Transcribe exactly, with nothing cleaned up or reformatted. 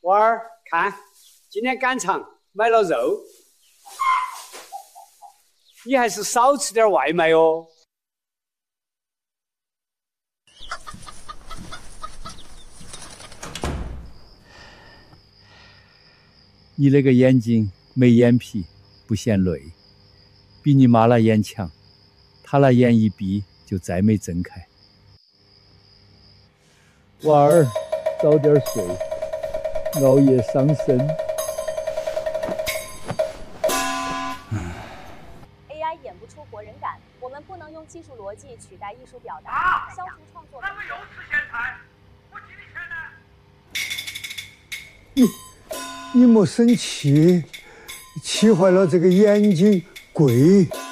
娃儿，看，今天赶场买了肉，你还是少吃点外卖哦。 你那个眼睛没眼皮，不嫌累，比你妈那眼强，她那眼一闭就再没睁开。娃儿，早点睡，熬夜伤身。 A I 演不出活人感，我们不能用技术逻辑取代艺术表达。 啊、 消除创作。 咱们又吃咸菜，我几你的钱呢？ 你莫生气，气坏了这个眼睛贵。